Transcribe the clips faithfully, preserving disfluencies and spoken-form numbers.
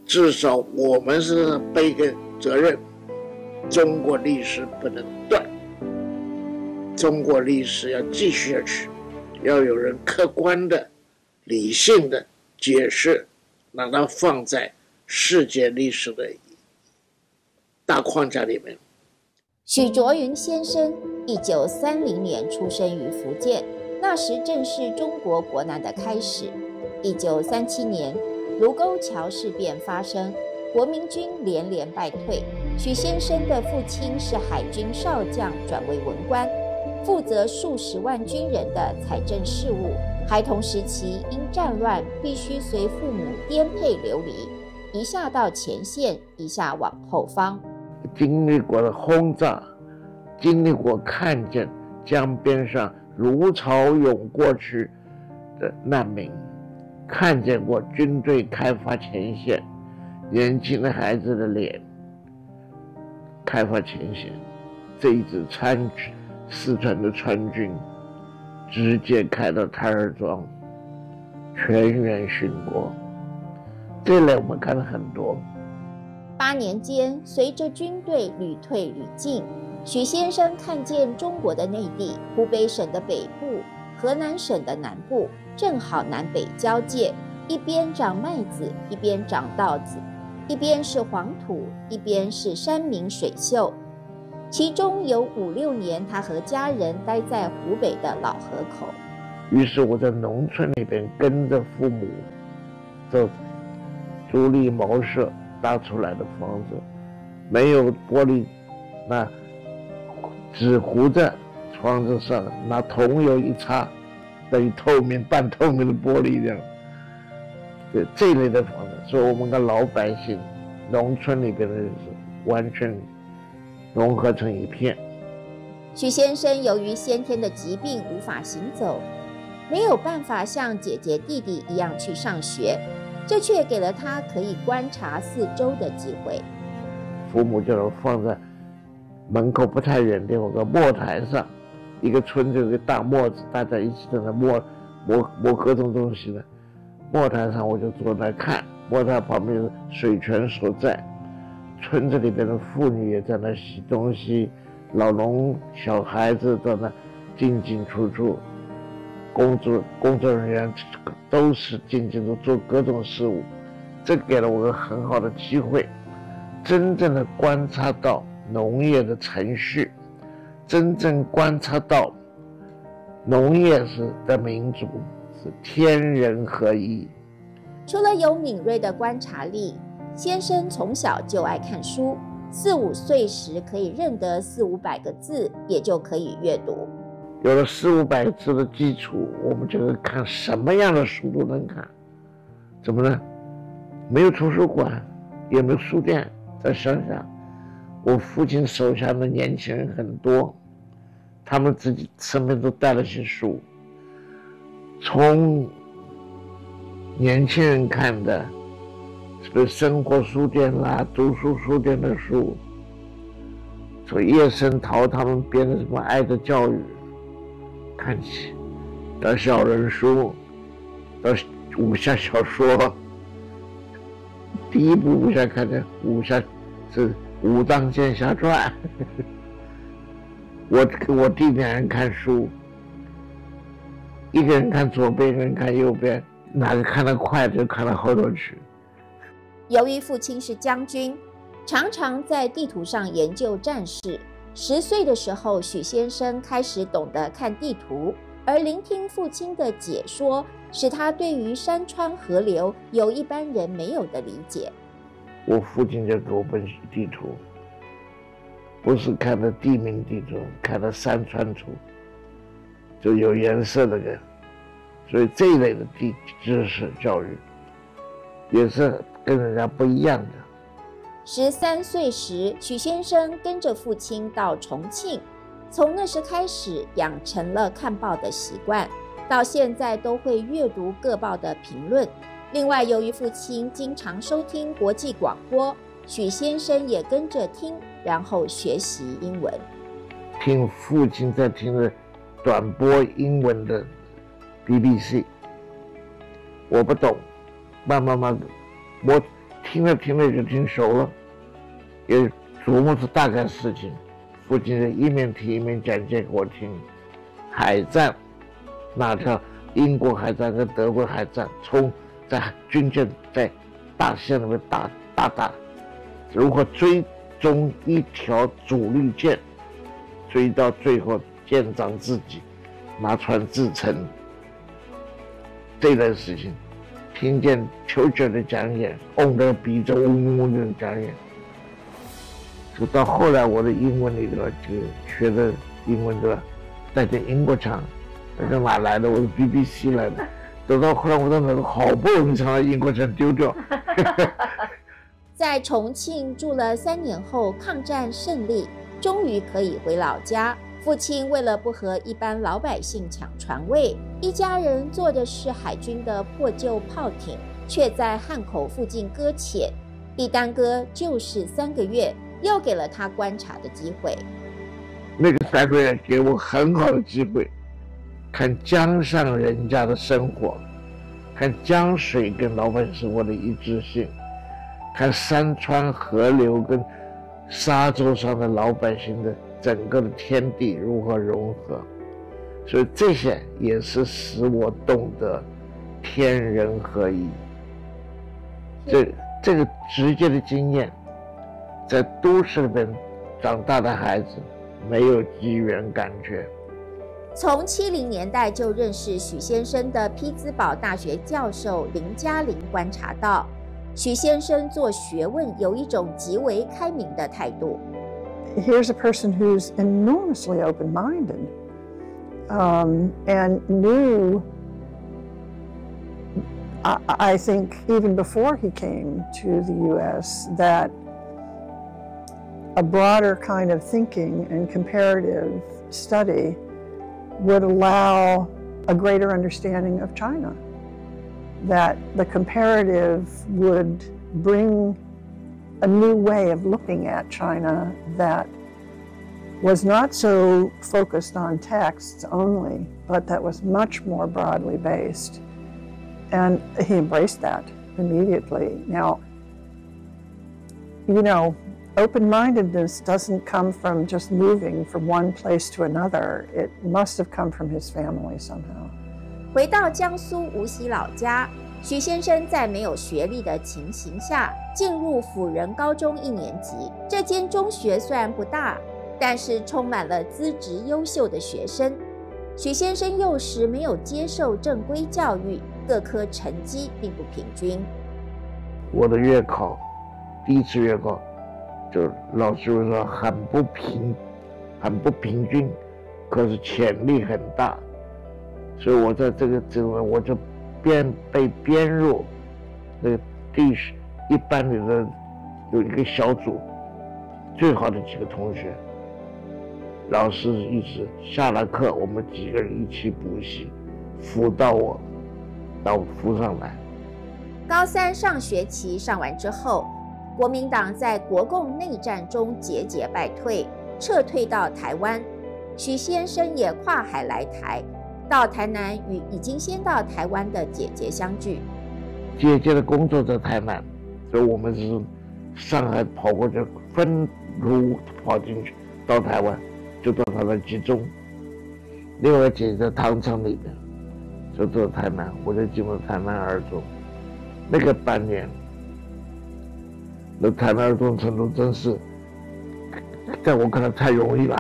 至少我们是背个责任，中国历史不能断，中国历史要继续下去，要有人客观的、理性的解释，让它放在世界历史的大框架里面。 许卓云先生一九三零年出生于福建，那时正是中国国难的开始。一九三七年，卢沟桥事变发生，国民军连连败退。许先生的父亲是海军少将，转为文官，负责数十万军人的财政事务。孩童时期因战乱，必须随父母颠沛流离，一下到前线，一下往后方。 经历过了轰炸，经历过看见江边上如潮涌过去的难民，看见过军队开发前线，年轻的孩子的脸开发前线，这一支川四川的川军直接开到台儿庄，全员殉国，这类我们看了很多。 八年间，随着军队屡退屡进，许先生看见中国的内地，湖北省的北部、河南省的南部正好南北交界，一边长麦子，一边长稻子，一边是黄土，一边是山明水秀。其中有五六年，他和家人待在湖北的老河口。 于是我在农村里边跟着父母走独立茅舍搭出来的房子，没有玻璃，那纸糊在窗子上，拿桐油一擦，等于透明半透明的玻璃这样。对，这类的房子，所以我们跟老百姓农村里边的日子完全融合成一片。 许先生由于先天的疾病无法行走，没有办法像姐姐弟弟一样去上学，这却给了他可以观察四周的机会。 父母就放在门口不太远的有个磨台上，一个村子有个大磨子，大家一起在那磨磨磨各种东西的。磨台上我就坐那看，磨台旁边是水泉所在，村子里边的妇女也在那洗东西，老农小孩子在那进进出出，工作工作人员都是进进出出做各种事务，这给了我个很好的机会，真正的观察到农业的程序，真正观察到农业是的民族是天人合一。 除了有敏锐的观察力，先生从小就爱看书，四五岁时可以认得四五百个字，也就可以阅读。 有了四五百个字的基础，我们就看什么样的书都能看。怎么呢？没有图书馆，也没有书店，在乡下，我父亲手下的年轻人很多，他们自己身边都带了些书，从年轻人看的这个生活书店啦、读书书店的书，从叶圣陶他们编的什么《爱的教育》看起，到小人书，到武侠小说。第一部武侠看的武侠是《武当剑侠传》我跟我弟两人看书，一个人看左边，一个人看右边，哪个看得快就看到后头去。 由于父亲是将军，常常在地图上研究战事。十岁的时候，许先生开始懂得看地图，而聆听父亲的解说，使他对于山川河流有一般人没有的理解。 我父亲就给我本地图，不是看的地名地图，看的山川图，就有颜色的人，所以这一类的地知识教育也是跟人家不一样的。 十三岁时，许先生跟着父亲到重庆，从那时开始养成了看报的习惯，到现在都会阅读各报的评论。另外，由于父亲经常收听国际广播，许先生也跟着听，然后学习英文。 听父亲在听的短波英文的 B B C， 我不懂，慢慢慢我听了听了就听熟了，也琢磨出大概事情。父亲就一面听一面讲解给我听。海战，那条英国海战跟德国海战，从在军舰在大西洋里面打打打，如何追踪一条主力舰，追到最后舰长自己拿船自沉，这段事情，听见丘吉尔的讲演，嗡的鼻子嗡嗡的讲演。就到后来，我的英文里头就学的英文对吧，带点英国腔，那个哪来的？我是 B B C 来的。等到后来，我的那个好不容易才把英国腔丢掉。 在重庆住了三年后，抗战胜利，终于可以回老家。父亲为了不和一般老百姓抢船位，一家人坐的是海军的破旧炮艇，却在汉口附近搁浅，一耽搁就是三个月。又给了他观察的机会。 那个三个月给我很好的机会，看江上人家的生活，看江水跟老百姓生活的一致性，看山川河流跟沙洲上的老百姓的整个的天地如何融合。所以这些也是使我懂得天人合一。这这个直接的经验，在都市里边长大的孩子没有机缘感觉。 从七零年代就认识许先生的匹兹堡大学教授林嘉玲观察到，许先生做学问有一种极为开明的态度。 Here's a person who's enormously open-minded, um, and knew, I, I think even before he came to the U S, that a broader kind of thinking and comparative study would allow a greater understanding of China, that the comparative would bring a new way of looking at China that was not so focused on texts only, but that was much more broadly based. And he embraced that immediately. Now, you know, open-mindedness doesn't come from just moving from one place to another. It must have come from his family somehow. 回到江苏无锡老家，许先生在没有学历的情形下进入辅仁高中一年级。这间中学虽然不大，但是充满了资质优秀的学生。许先生幼时没有接受正规教育，各科成绩并不平均。 我的月考，第一次月考，就老师说很不平，很不平均，可是潜力很大，所以我在这个这个我就编被编入那个第一班里的有一个小组，最好的几个同学。老师一直下了课，我们几个人一起补习，辅导我，到扶上来。 高三上学期上完之后，国民党在国共内战中节节败退，撤退到台湾。许先生也跨海来台，到台南与已经先到台湾的姐姐相聚。 姐姐的工作在台南，所以我们是上海跑过去，分路跑进去到台湾，就到台湾集中。另外姐姐在糖厂里面，就到台南，我就进入台南二中。那个半年，那台南二中程度真是，在我看来太容易了。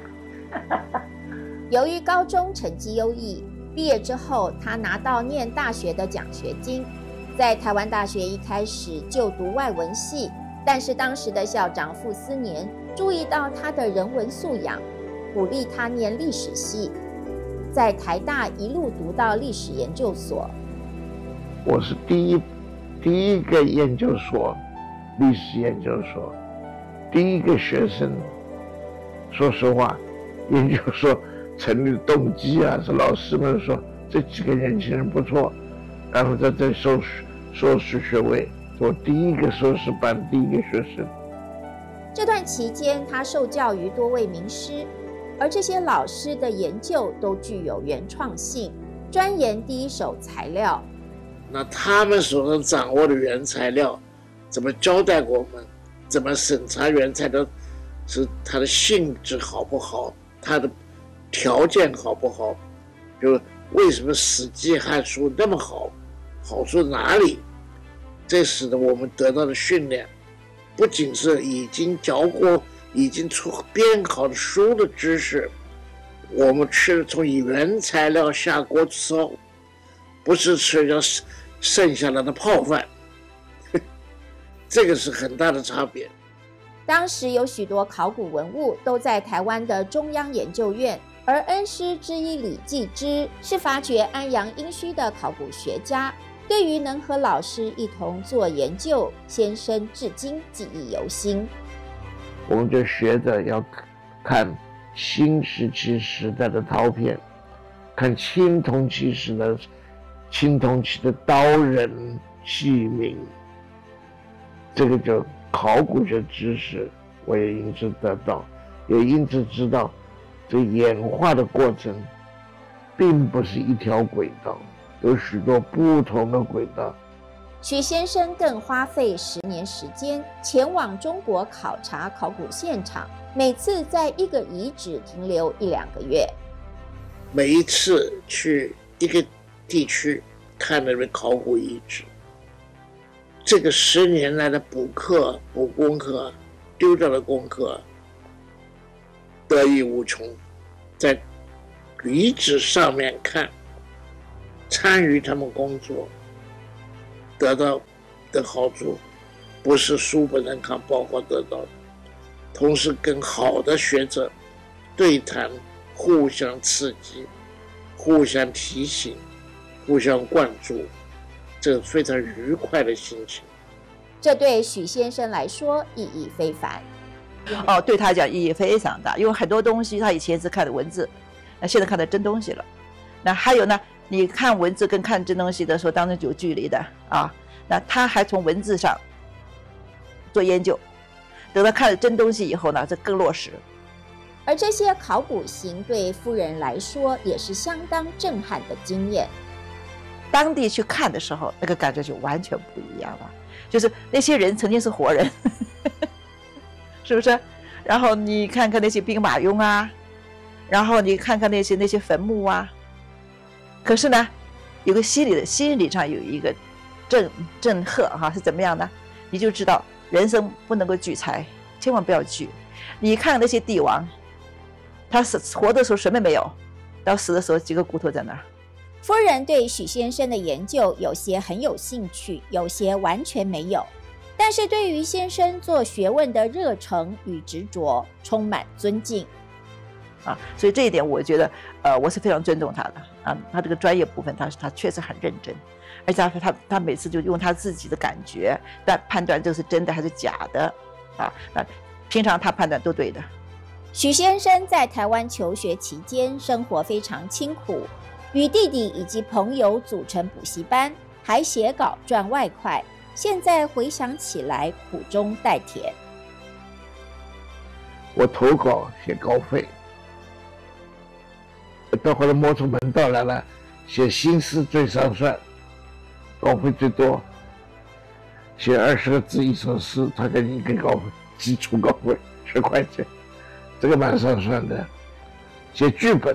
由于高中成绩优异，毕业之后他拿到念大学的奖学金，在台湾大学一开始就读外文系，但是当时的校长傅斯年注意到他的人文素养，鼓励他念历史系，在台大一路读到历史研究所。 我是第一第一个研究所，历史研究所第一个学生。说实话，研究所成立的动机啊，是老师们说这几个年轻人不错，然后在这收硕士学位，我第一个硕士班第一个学生。 这段期间，他受教于多位名师，而这些老师的研究都具有原创性，钻研第一手材料。 那他们手上掌握的原材料， 怎么交代我们，怎么审查原材料是它的性质好不好，它的条件好不好，比如为什么《史记》《汉书》那么好，好处哪里？这使得我们得到的训练，不仅是已经教过、已经出编好的书的知识，我们吃从原材料下锅烧，不是吃掉剩下来的泡饭，这个是很大的差别。 当时有许多考古文物都在台湾的中央研究院，而恩师之一李继之是发掘安阳殷墟的考古学家，对于能和老师一同做研究，先生至今记忆犹新。 我们就学着要看新石器时代的陶片，看青铜器时的青铜器的刀刃器皿，这个就考古学知识我也因此得到，也因此知道这演化的过程并不是一条轨道，有许多不同的轨道。 许先生更花费十年时间前往中国考察考古现场，每次在一个遗址停留一两个月。 每一次去一个地区看那个考古遗址，这个十年来的补课、补功课、丢掉的功课得益无穷。在遗址上面看，参与他们工作，得到的好处不是书本上看报告得到的，同时跟好的学者对谈，互相刺激，互相提醒，互相灌注，这是非常愉快的心情。 这对许先生来说意义非凡。 哦，对他讲意义非常大，因为很多东西他以前是看的文字，那现在看的真东西了。那还有呢，你看文字跟看真东西的时候当然有距离的啊。那他还从文字上做研究，等他看了真东西以后呢，这更落实。 而这些考古行对夫人来说也是相当震撼的经验。 当地去看的时候，那个感觉就完全不一样了，就是那些人曾经是活人是不是？然后你看看那些兵马俑啊，然后你看看那些那些坟墓啊，可是呢有个心理的心理上有一个震震撼哈，是怎么样呢？你就知道人生不能够聚财，千万不要聚。你看那些帝王，他死活的时候什么没有，到死的时候几个骨头在那儿。 夫人对许先生的研究有些很有兴趣，有些完全没有，但是对于先生做学问的热忱与执着充满尊敬啊，所以这一点我觉得呃我是非常尊重他的啊，他这个专业部分他他确实很认真，而且他他他每次就用他自己的感觉但判断这是真的还是假的啊，那平常他判断都对的。 许先生在台湾求学期间生活非常清苦，与弟弟以及朋友组成补习班，还写稿赚外快，现在回想起来苦中带甜。 我投稿写稿费，到后来摸出门道来了，写新诗最上算，稿费最多，写二十个字一首诗，他给你一个稿费，基础稿费十块钱，这个蛮上算的。写剧本，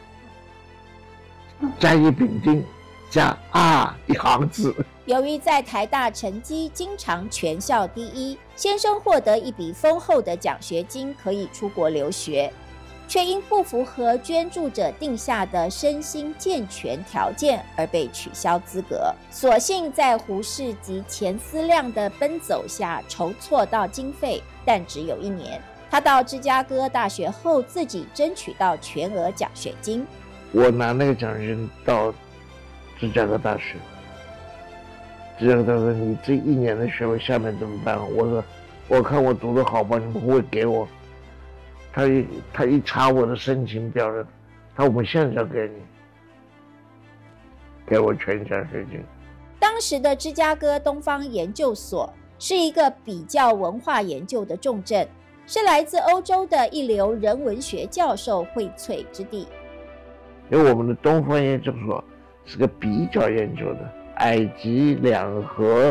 甲乙丙丁加啊一行字。 由于在台大成绩经常全校第一，先生获得一笔丰厚的奖学金，可以出国留学，却因不符合捐助者定下的身心健全条件而被取消资格。所幸在胡适及钱思亮的奔走下筹措到经费，但只有一年。他到芝加哥大学后，自己争取到全额奖学金。 我拿那个奖学金到芝加哥大学，芝加哥大学说你这一年的学费下面怎么办？我说我看我读得好吧，你们会不会给我？他一他一查我的申请表了，他我们现在就给你，给我全奖学金。 当时的芝加哥东方研究所是一个比较文化研究的重镇，是来自欧洲的一流人文学教授荟萃之地。 因为我们的东方研究所是个比较研究的，埃及、两河、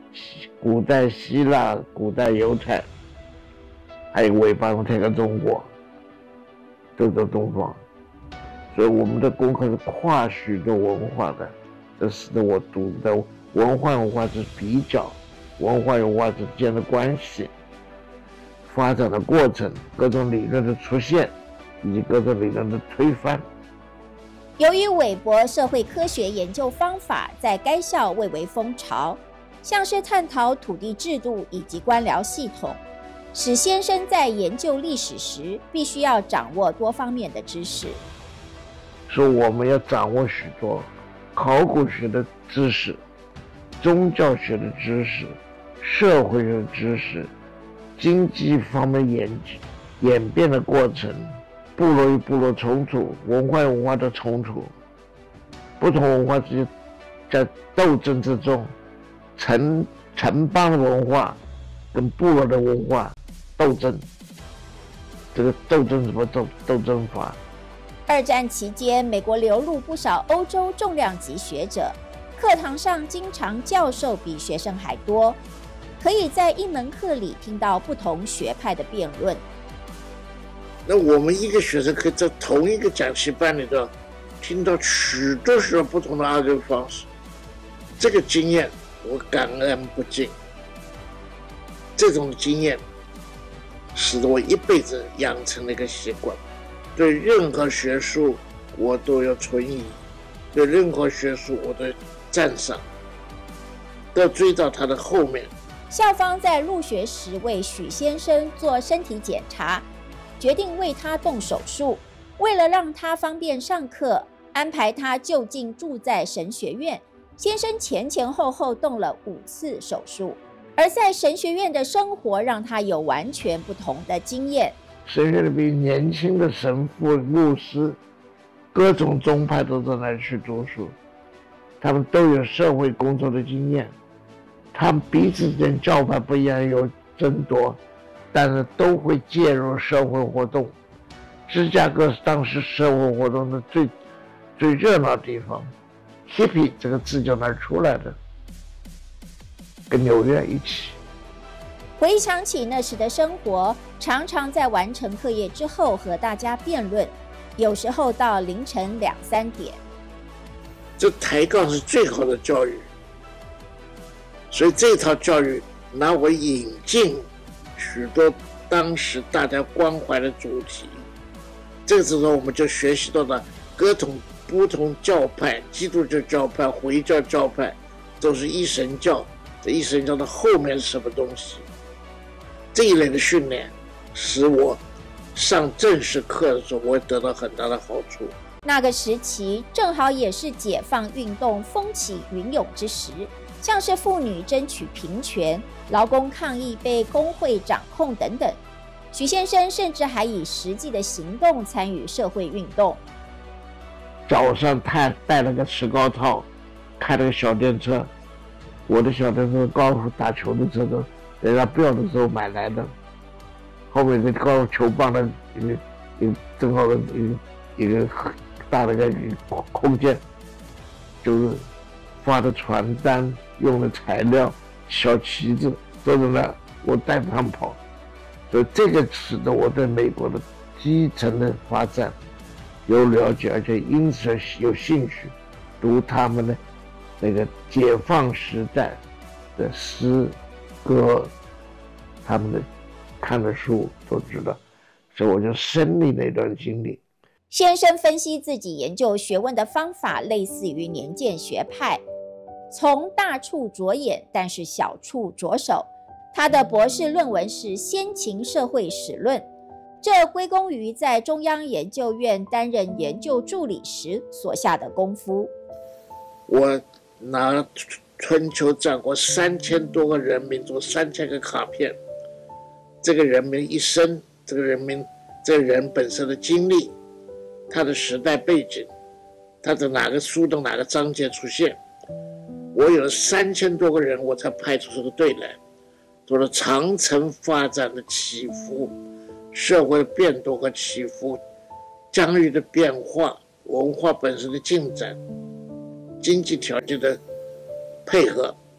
古代希腊、古代犹太，还有尾巴这个中国，都在东方。所以我们的功课是跨许多文化的，这使得我读的文化文化是比较，文化文化之间的关系，发展的过程，各种理论的出现，以及各种理论的推翻。 由于韦伯社会科学研究方法在该校蔚为风潮，像是探讨土地制度以及官僚系统，使先生在研究历史时必须要掌握多方面的知识。 说我们要掌握许多考古学的知识、宗教学的知识、社会学的知识、经济方面演演变的过程，部落与部落冲突，文化与文化的冲突，不同文化之间在斗争之中，城城邦的文化跟部落的文化斗争，这个斗争怎么斗斗争法？ 二战期间，美国流入不少欧洲重量级学者，课堂上经常教授比学生还多，可以在一门课里听到不同学派的辩论。 那我们一个学生可以在同一个讲习班里头听到许多许多不同的阿根方式，这个经验我感恩不尽。这种经验使得我一辈子养成了一个习惯，对任何学术我都要存疑，对任何学术我都赞赏，都要追到他的后面。 校方在入学时为许先生做身体检查，决定为他动手术。为了让他方便上课，安排他就近住在神学院。先生前前后后动了五次手术，而在神学院的生活让他有完全不同的经验。 神学里边年轻的神父、牧师，各种宗派都在那里去读书，他们都有社会工作的经验，他们彼此间教派不一样，有争夺，但是都会介入社会活动。芝加哥是当时社会活动的最最热闹的地方 ，hippie 这个字就那儿出来的，跟纽约一起。 回想起那时的生活，常常在完成课业之后和大家辩论，有时候到凌晨两三点。 这抬杠是最好的教育，所以这套教育拿我引进许多当时大家关怀的主题。这个时候我们就学习到了各种不同教派，基督教教派、回教教派，都是一神教。这一神教的后面是什么东西？这一类的训练使我上正式课的时候，我会得到很大的好处。 那个时期正好也是解放运动风起云涌之时，像是妇女争取平权、劳工抗议被工会掌控等等。许先生甚至还以实际的行动参与社会运动。 早上他带了个石膏套，开了个小电车，我的小电车高尔夫打球的车都人家不要的时候买来的，后面的高尔夫球棒的一个一个正好的一个一个大的个空间，就是发的传单、用的材料、小旗子都在那，我带着他们跑，所以这个使得我对美国的基层的发展有了解，而且因此有兴趣读他们的那个解放时代的诗歌，他们的看的书都知道，所以我就深历那段经历。 先生分析自己研究学问的方法类似于年鉴学派，从大处着眼，但是小处着手。他的博士论文是先秦社会史论，这归功于在中央研究院担任研究助理时所下的功夫。 我拿春秋战国三千多个人民做三千个卡片，这个人民一生，这个人民这个人本身的经历，他的时代背景，他的哪个书的哪个章节出现，我有三千多个人，我才派出这个队来，做了长城发展的起伏，社会的变动和起伏，疆域的变化，文化本身的进展，经济条件的配合，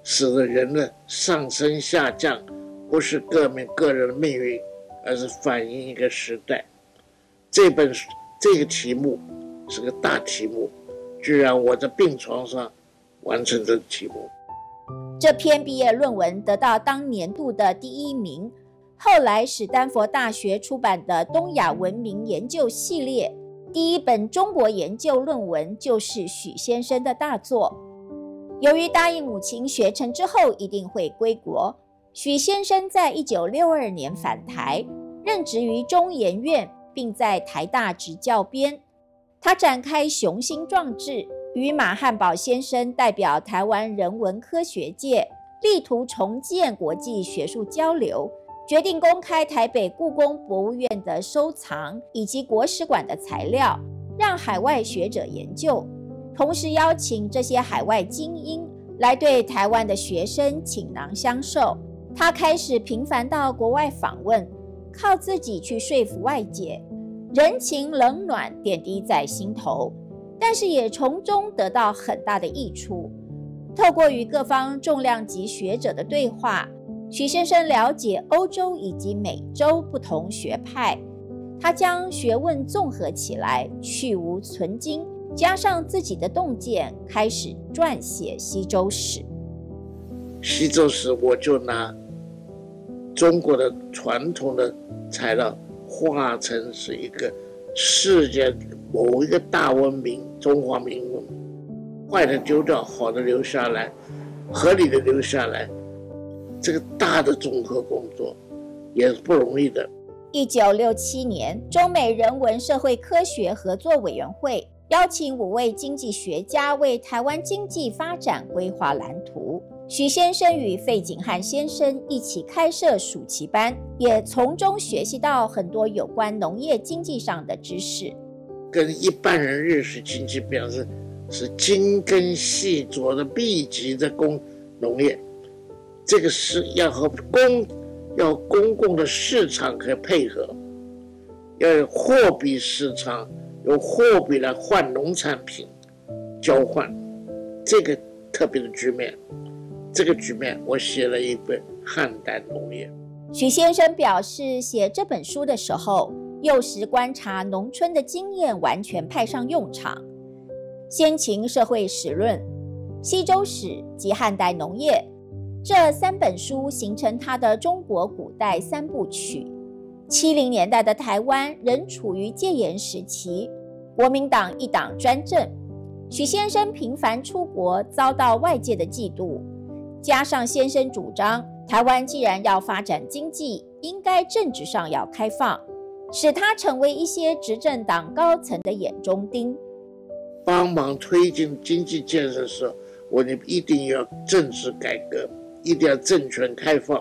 使得人的上升下降不是个人个人的命运，而是反映一个时代。这本这个题目是个大题目，居然我在病床上完成这个题目。 这篇毕业论文得到当年度的第一名。后来史丹佛大学出版的东亚文明研究系列第一本中国研究论文就是许先生的大作。由于答应母亲学成之后一定会归国，许先生在一九六二年返台，任职于中研院，并在台大执教编。他展开雄心壮志，与马汉堡先生代表台湾人文科学界，力图重建国际学术交流，决定公开台北故宫博物院的收藏以及国史馆的材料，让海外学者研究，同时邀请这些海外精英来对台湾的学生倾囊相授。他开始频繁到国外访问，靠自己去说服外界，人情冷暖点滴在心头，但是也从中得到很大的益处。透过与各方重量级学者的对话，许先生了解欧洲以及美洲不同学派，他将学问综合起来，去无存精，加上自己的洞见，开始撰写西周史。 西周史我就拿中国的传统的材料化成是一个世界某一个大文明，中华民族，坏的丢掉，好的留下来，合理的留下来。这个大的综合工作也是不容易的。 一九六七年，中美人文社会科学合作委员会邀请五位经济学家为台湾经济发展规划蓝图。许先生与费景汉先生一起开设暑期班，也从中学习到很多有关农业经济上的知识。 跟一般人认识经济表示是精耕细作的密集的工农业，这个是要和公要公共的市场可以配合，要有货币市场，用货币来换农产品交换，这个特别的局面。这个局面我写了一本《汉代农业》。 许先生表示，写这本书的时候，幼时观察农村的经验完全派上用场。先秦社会史论、西周史及汉代农业这三本书形成他的中国古代三部曲。七零年代的台湾仍处于戒严时期，国民党一党专政，许先生频繁出国，遭到外界的嫉妒。加上先生主张，台湾既然要发展经济，应该政治上要开放，使他成为一些执政党高层的眼中钉。 帮忙推进经济建设的时候，我们一定要政治改革，一定要政权开放。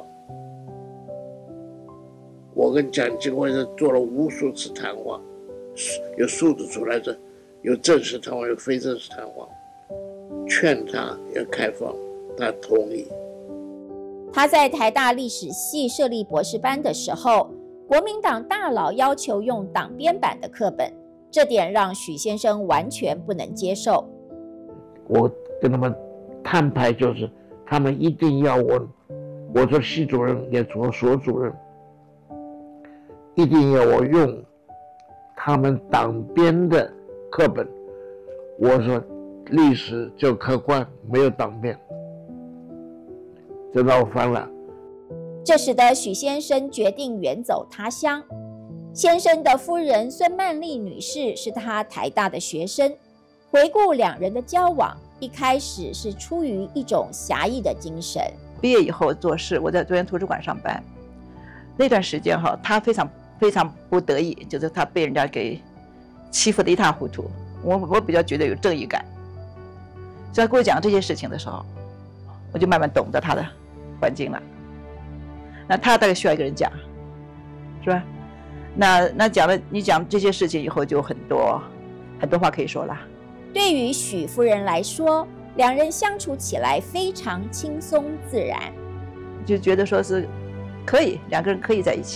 我跟蒋经国是做了无数次谈话，有数字出来的，有正式谈话，有非正式谈话，劝他要开放，他同意。 他在台大历史系设立博士班的时候，国民党大佬要求用党编版的课本，这点让许先生完全不能接受。 我跟他们摊牌，就是他们一定要我，我做系主任也做所主任，一定要我用他们党编的课本。我说历史就客观，没有党编，这闹翻了。 这使得许先生决定远走他乡。先生的夫人孙曼丽女士是他台大的学生。回顾两人的交往，一开始是出于一种侠义的精神。 毕业以后做事，我在中央图书馆上班，那段时间哈，他非常非常不得已，就是他被人家给欺负得一塌糊涂。我我比较觉得有正义感，所以他跟我讲这些事情的时候，我就慢慢懂得他的环境了。那他大概需要一个人讲，是吧？那那讲了你讲这些事情以后，就很多很多话可以说了。 对于许夫人来说，两人相处起来非常轻松自然， 就觉得说是可以两个人可以在一起。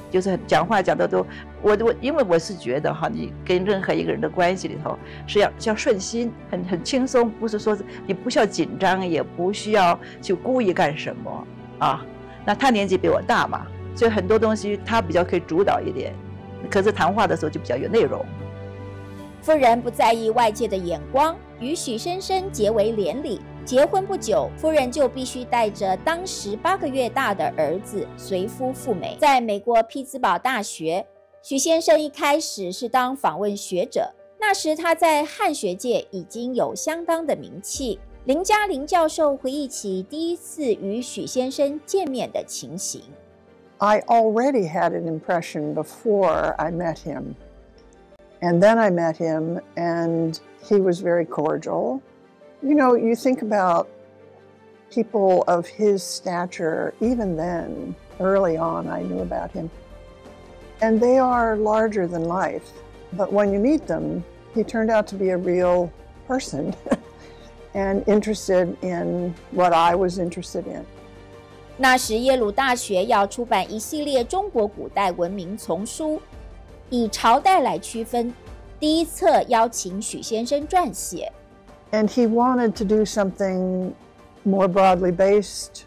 就是讲话讲的都，我我因为我是觉得哈，你跟任何一个人的关系里头是要是要顺心，很很轻松，不是说你不需要紧张，也不需要去故意干什么啊。那他年纪比我大嘛，所以很多东西他比较可以主导一点，可是谈话的时候就比较有内容。 夫人不在意外界的眼光，与许先生结为连理。结婚不久，夫人就必须带着当时八个月大的儿子随夫赴美。在美国匹兹堡大学，许先生一开始是当访问学者，那时他在汉学界已经有相当的名气。林嘉玲教授回忆起第一次与许先生见面的情形。 I already had an impression before I met him. And then I met him, and he was very cordial. You know, you think about people of his stature, even then, early on, I knew about him. And they are larger than life. But when you meet them, he turned out to be a real person and interested in what I was interested in. 那时耶鲁大学要出版一系列中国古代文明丛书，以朝代来区分，第一册邀请许先生撰写。 And he wanted to do something more broadly based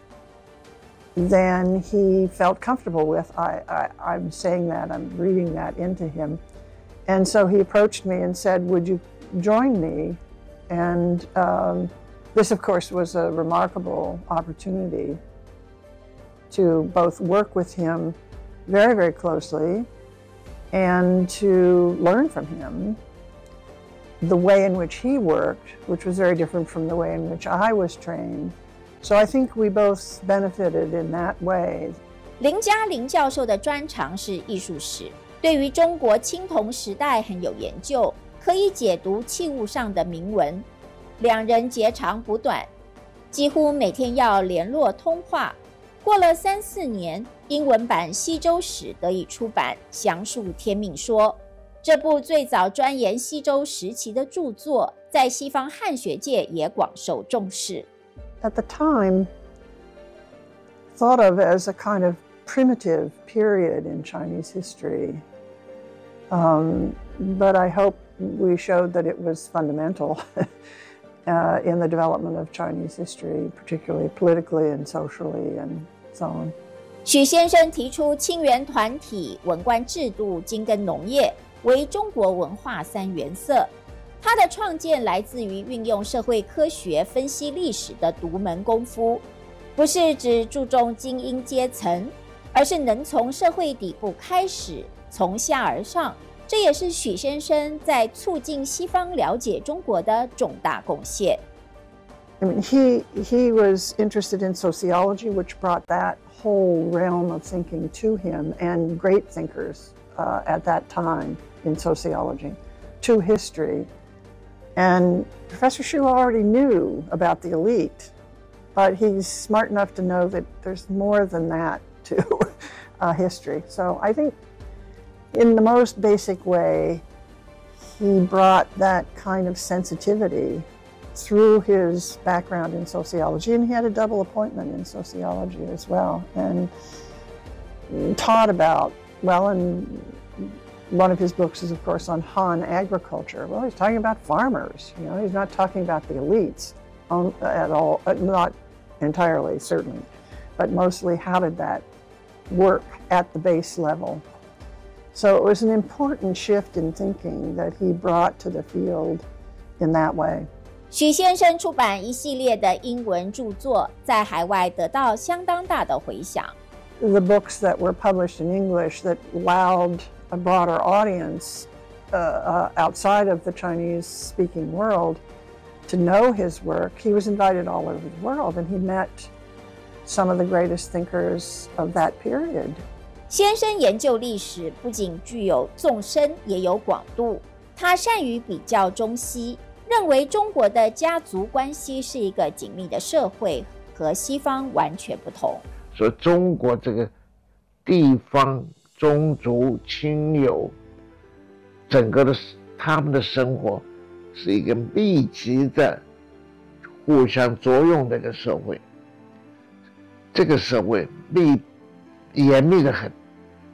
than he felt comfortable with. I, I, I'm saying that, I'm reading that into him. And so he approached me and said, would you join me? And um, this, of course, was a remarkable opportunity to both work with him very, very closely and to learn from him the way in which he worked, which was very different from the way in which I was trained. So I think we both benefited in that way. 林嘉玲教授的专长是艺术史，对于中国青铜时代很有研究，可以解读器物上的铭文。两人结长补短，几乎每天要联络通话。过了三四年，英文版《西周史》得以出版，详述天命说。这部最早钻研西周时期的著作，在西方汉学界也广受重视。 At the time, thought of as a kind of primitive period in Chinese history. Um, but I hope we showed that it was fundamental uh, in the development of Chinese history, particularly politically and socially and so on. 许先生提出清源团体、文官制度、经跟农业为中国文化三原色。他的创建来自于运用社会科学分析历史的独门功夫，不是只注重精英阶层，而是能从社会底部开始，从下而上。这也是许先生在促进西方了解中国的重大贡献。 I mean, he, he was interested in sociology, which brought that whole realm of thinking to him, and great thinkers uh, at that time in sociology, to history. And Professor Xu already knew about the elite, but he's smart enough to know that there's more than that to uh, history. So I think in the most basic way, he brought that kind of sensitivity through his background in sociology, and he had a double appointment in sociology as well, and taught about, well, and one of his books is, of course, on Han agriculture. Well, he's talking about farmers, you know, he's not talking about the elites on, at all, not entirely, certainly, but mostly how did that work at the base level. So it was an important shift in thinking that he brought to the field in that way. 许先生出版一系列的英文著作，在海外得到相当大的回响。 The books that were published in English that allowed a broader audience uh, uh, outside of the Chinese-speaking world to know his work. He was invited all over the world, and he met some of the greatest thinkers of that period. 先生研究历史不仅具有纵深，也有广度。他善于比较中西，认为中国的家族关系是一个紧密的社会，和西方完全不同。 所以中国这个地方宗族亲友，整个的他们的生活是一个密集的、互相作用的一个社会。这个社会密严密的很，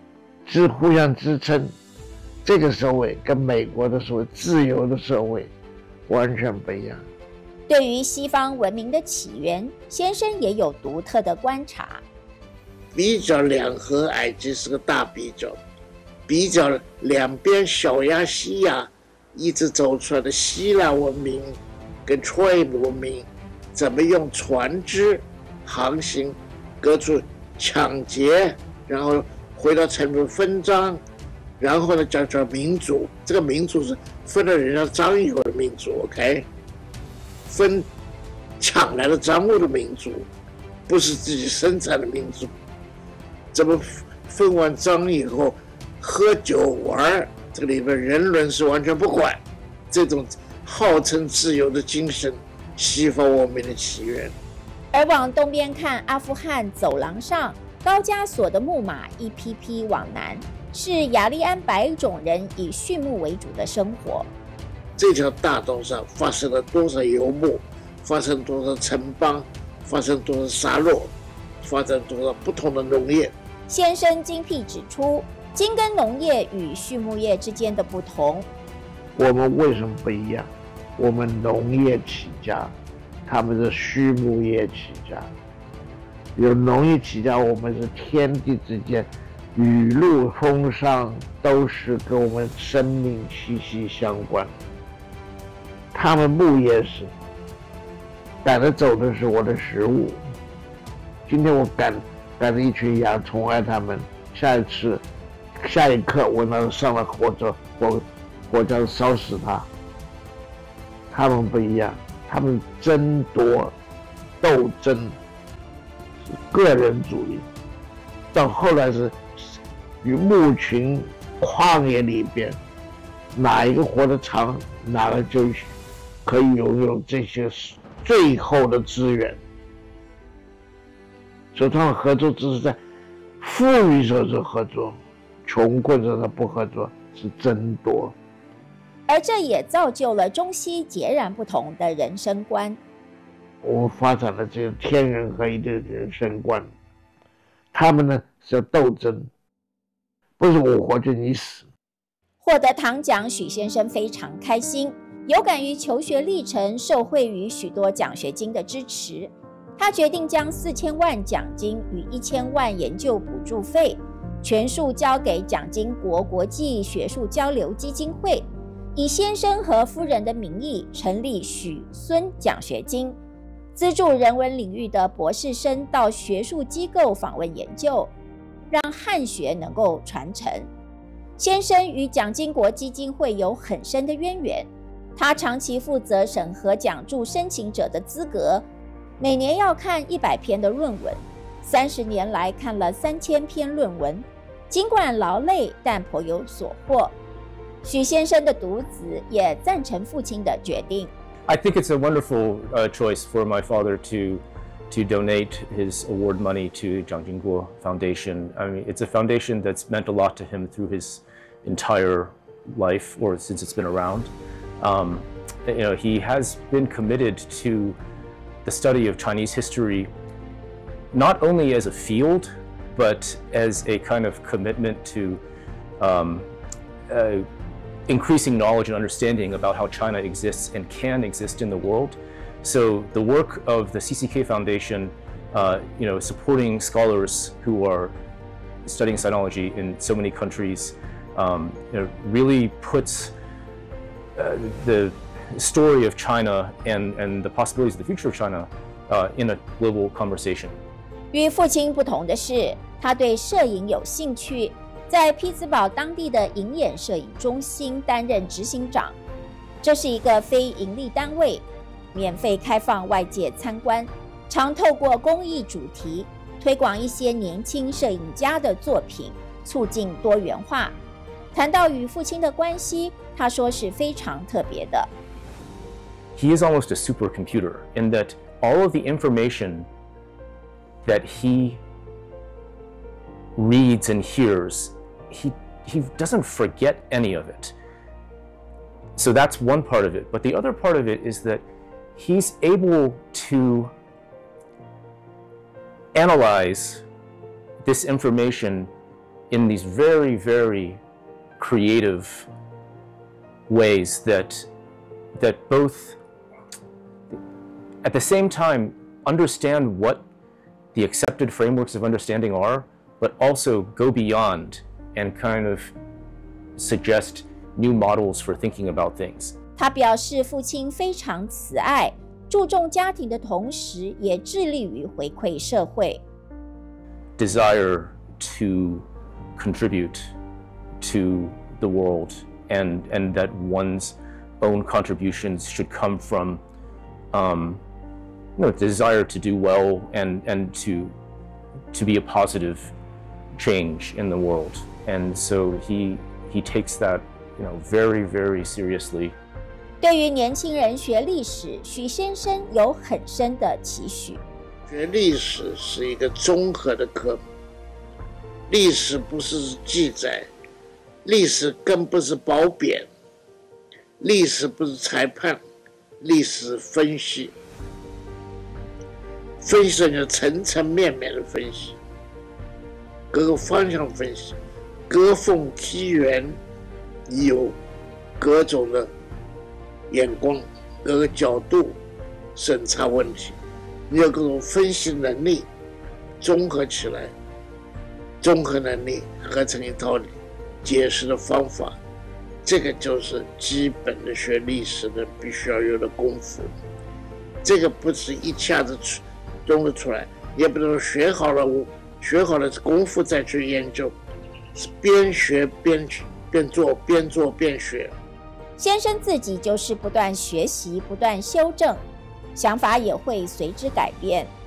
支互相支撑。这个社会跟美国的所谓自由的社会完全不一样。 对于西方文明的起源，先生也有独特的观察。 比较两河埃及是个大比较，比较两边小亚细亚一直走出来的希腊文明跟 Troy 文明，怎么用船只航行各处抢劫，然后回到城中分赃，然后呢叫叫民主，这个民主是分了人家赃以后的民主 ，OK， 分抢来的赃物的民主，不是自己生产的民主。怎么分完赃以后喝酒玩，这个里面人伦是完全不管，这种号称自由的精神，西方文明的起源。 而往东边看，阿富汗走廊上高加索的木马一批批往南，是雅利安白种人以畜牧为主的生活。 这条大道上发生了多少游牧，发生多少城邦，发生多少杀戮，发生多少不同的农业。 先生精辟指出金耕农业与畜牧业之间的不同。 我们为什么不一样？我们农业起家，他们是畜牧业起家。有农业起家，我们是天地之间，雨露风霜都是跟我们生命息息相关。他们牧业是赶着走的是我的食物。今天我赶赶着一群羊宠爱他们，下一次下一刻我那上了火车，火火将烧死他。他们不一样，他们争夺斗争是个人主义，到后来是与牧群旷野里边，哪一个活得长，哪个就可以拥有这些最后的资源。所以他们合作只是在富裕时候是合作，穷困时候不合作，是争夺。 而这也造就了中西截然不同的人生观。 我们发展了这个天人合一的人生观，他们呢是要斗争，不是我活就你死。 获得唐奖，许先生非常开心，有感于求学历程，受惠于许多奖学金的支持。他决定将四千万奖金与一千万研究补助费全数交给蒋经国国际学术交流基金会，以先生和夫人的名义成立许孙奖学金，资助人文领域的博士生到学术机构访问研究，让汉学能够传承。先生与蒋经国基金会有很深的渊源，他长期负责审核奖助申请者的资格，每年要看一百篇的论文，三十年来看了三千篇论文，尽管劳累，但颇有所获。许先生的独子也赞成父亲的决定。 I think it's a wonderful uh, choice for my father to to donate his award money to Jiang Jingguo Foundation. I mean, it's a foundation that's meant a lot to him through his entire life, or since it's been around. Um, you know, he has been committed to the study of Chinese history, not only as a field, but as a kind of commitment to um, uh, increasing knowledge and understanding about how China exists and can exist in the world. So the work of the C C K Foundation, uh, you know, supporting scholars who are studying sinology in so many countries, um, you know, really puts uh, the story of China and, and the possibilities of the future of China uh, in a global conversation. 与父亲不同的是，他对摄影有兴趣，在匹兹堡当地的银眼摄影中心担任执行长。这是一个非营利单位，免费开放外界参观，常透过公益主题推广一些年轻摄影家的作品，促进多元化。谈到与父亲的关系，他说是非常特别的。 He is almost a supercomputer in that all of the information that he reads and hears, he, he doesn't forget any of it. So that's one part of it. But the other part of it is that he's able to analyze this information in these very, very creative ways that that both at the same time understand what the accepted frameworks of understanding are, but also go beyond and kind of suggest new models for thinking about things. 他表示，父亲非常慈爱，注重家庭的同时，也致力于回馈社会。 Desire to contribute to the world, and and that one's own contributions should come from, um, you know, desire to do well and and to to be a positive change in the world. And so he he takes that, you know, very very seriously. 对于年轻人学历史，许先生有很深的期许。 学历史是一个综合的科目，历史不是记载，历史更不是褒贬，历史不是裁判，历史分析，分析就层层面面的分析，各个方向分析，各逢其源，有各种的眼光，各个角度审查问题，你有各种分析能力，综合起来，综合能力合成一套解释的方法，这个就是基本的学历史的必须要有的功夫。这个不是一下子弄得出来，也不能学好了，学好了功夫再去研究，是边学边边做，边做边学。 先生自己就是不断学习，不断修正，想法也会随之改变。